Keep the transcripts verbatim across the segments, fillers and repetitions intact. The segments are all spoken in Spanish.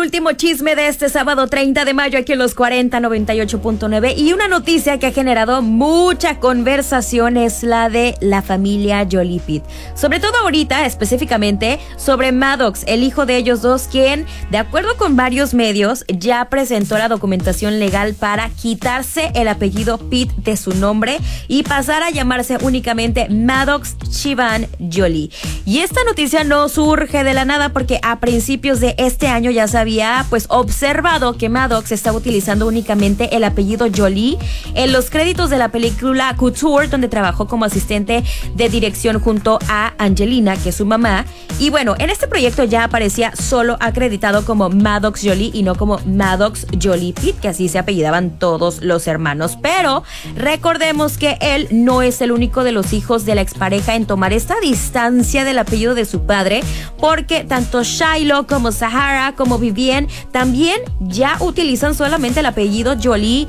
último chisme de este sábado treinta de mayo aquí en los cuarenta noventa y ocho punto nueve, y una noticia que ha generado mucha conversación es la de la familia Jolie Pitt. Sobre todo ahorita, específicamente sobre Maddox, el hijo de ellos dos, quien, de acuerdo con varios medios, ya presentó la documentación legal para quitarse el apellido Pitt de su nombre y pasar a llamarse únicamente Maddox Siobhan Jolie. Y esta noticia no surge de la nada, porque a principios de este año ya se había pues observado que Maddox estaba utilizando únicamente el apellido Jolie en los créditos de la película Couture, donde trabajó como asistente de dirección junto a Angelina, que es su mamá. Y bueno, en este proyecto ya aparecía solo acreditado como Maddox Jolie y no como Maddox Jolie Pitt, que así se apellidaban todos los hermanos. Pero recordemos que él no es el único de los hijos de la expareja en tomar esta distancia del apellido de su padre, porque tanto Shiloh como Sahara como Vivienne también ya utilizan solamente el apellido Jolie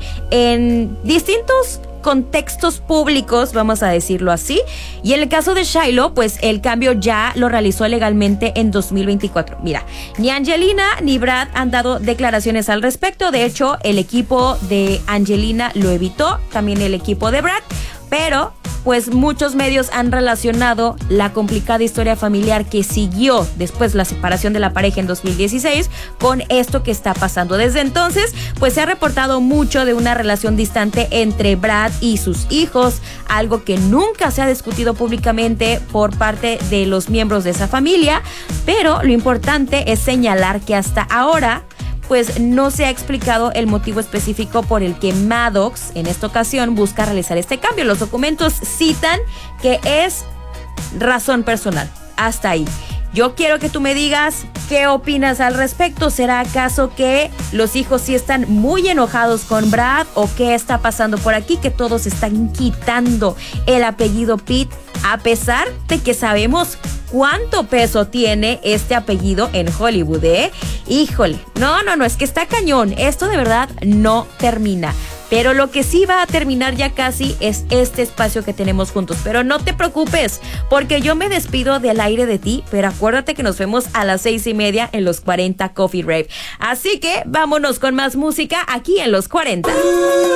en distintos contextos públicos, vamos a decirlo así. Y en el caso de Shiloh, pues el cambio ya lo realizó legalmente en dos mil veinticuatro. Mira, ni Angelina ni Brad han dado declaraciones al respecto. De hecho, el equipo de Angelina lo evitó, también el equipo de Brad, pero pues muchos medios han relacionado la complicada historia familiar que siguió después la separación de la pareja en dos mil dieciséis con esto que está pasando. Desde entonces, pues se ha reportado mucho de una relación distante entre Brad y sus hijos, algo que nunca se ha discutido públicamente por parte de los miembros de esa familia, pero lo importante es señalar que hasta ahora pues no se ha explicado el motivo específico por el que Maddox en esta ocasión busca realizar este cambio. Los documentos citan que es razón personal. Hasta ahí. Yo quiero que tú me digas qué opinas al respecto. ¿Será acaso que los hijos sí están muy enojados con Brad, o qué está pasando por aquí, que todos están quitando el apellido Pitt, a pesar de que sabemos cuánto peso tiene este apellido en Hollywood, eh? Híjole, no, no, no, es que está cañón. Esto de verdad no termina. Pero lo que sí va a terminar ya casi es este espacio que tenemos juntos. Pero no te preocupes, porque yo me despido del aire de ti, pero acuérdate que nos vemos a las seis y media en los cuarenta Coffee Rave. Así que vámonos con más música aquí en los cuarenta.